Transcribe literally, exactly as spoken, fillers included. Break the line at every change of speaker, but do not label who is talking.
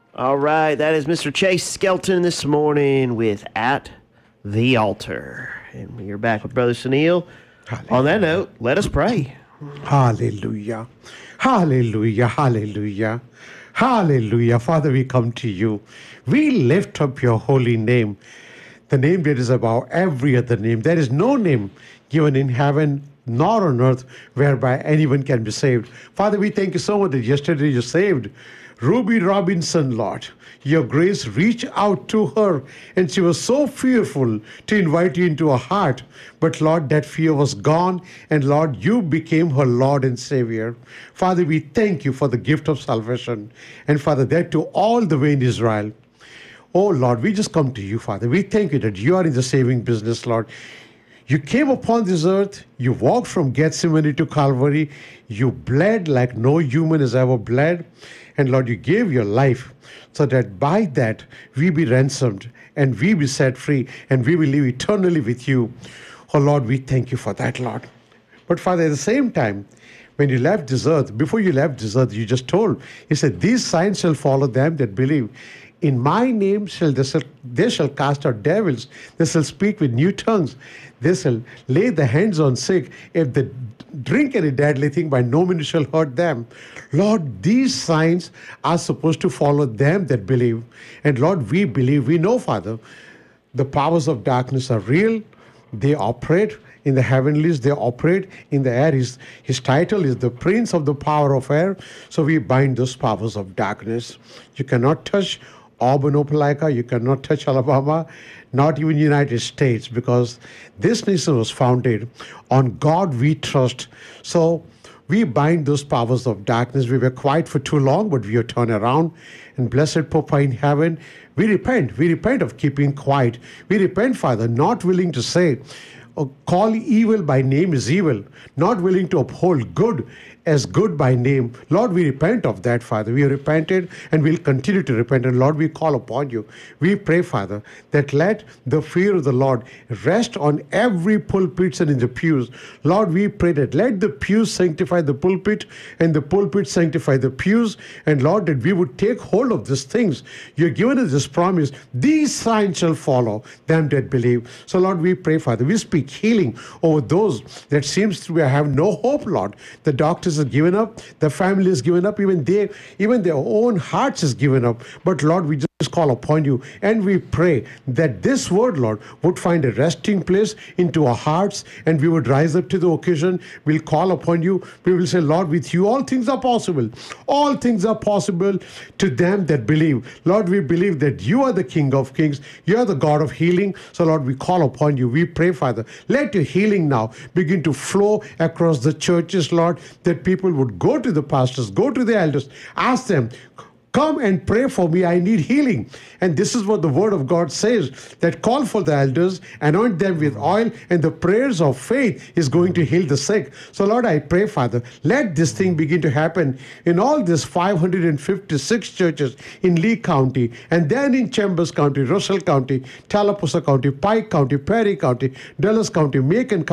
All right, that is Mister Chase Skelton this morning with At the Altar. And we are back with Brother Sunil. Hallelujah. On that note, let us pray.
Hallelujah. Hallelujah. Hallelujah. Hallelujah. Father, we come to you. We lift up your holy name, the name that is above every other name. There is no name given in heaven nor on earth whereby anyone can be saved. Father, we thank you so much that yesterday you saved Ruby Robinson, Lord. Your grace reached out to her, and she was so fearful to invite you into her heart. But Lord, that fear was gone, and Lord, you became her Lord and Savior. Father, we thank you for the gift of salvation, and Father, that to all the way in Israel. Oh Lord, we just come to you, Father. We thank you that you are in the saving business, Lord. You came upon this earth, you walked from Gethsemane to Calvary, you bled like no human has ever bled, and Lord, you gave your life so that by that we be ransomed and we be set free and we will live eternally with you. Oh Lord, we thank you for that, Lord. But Father, at the same time, when you left this earth, before you left this earth, you just told, you said, these signs shall follow them that believe. In my name shall they, shall they shall cast out devils. They shall speak with new tongues. They shall lay the hands on sick. If they drink any deadly thing, by no means shall hurt them. Lord, these signs are supposed to follow them that believe. And Lord, we believe, we know, Father, the powers of darkness are real. They operate in the heavenlies, they operate in the air. His, his title is the Prince of the Power of Air. So we bind those powers of darkness. You cannot touch Auburn, Opelika, you cannot touch Alabama, not even United States, because this nation was founded on God we trust. So we bind those powers of darkness. We were quiet for too long, but we are turned around. And blessed Papa in heaven, we repent. We repent of keeping quiet. We repent, Father, not willing to say, oh, call evil by name is evil, not willing to uphold good as good by name. Lord, we repent of that, Father. We have repented and we'll continue to repent. And Lord, we call upon you. We pray, Father, that let the fear of the Lord rest on every pulpit and in the pews. Lord, we pray that let the pews sanctify the pulpit and the pulpit sanctify the pews. And Lord, that we would take hold of these things. You've given us this promise. These signs shall follow them that believe. So Lord, we pray, Father, we speak healing over those that seems to have no hope, Lord. The doctors have given up, the family has given up, even they, even their own hearts has given up. But Lord, we just call upon you and we pray that this word, Lord, would find a resting place into our hearts and we would rise up to the occasion. We'll call upon you. We will say, Lord, with you all things are possible. All things are possible to them that believe. Lord, we believe that you are the King of Kings. You are the God of healing. So Lord, we call upon you. We pray, Father, let your healing now begin to flow across the churches, Lord, that people would go to the pastors, go to the elders, ask them, come and pray for me. I need healing. And this is what the word of God says, that call for the elders, anoint them with oil, and the prayers of faith is going to heal the sick. So Lord, I pray, Father, let this thing begin to happen in all these five hundred fifty-six churches in Lee County, and then in Chambers County, Russell County, Tallapoosa County, Pike County, Perry County, Dallas County, Macon County,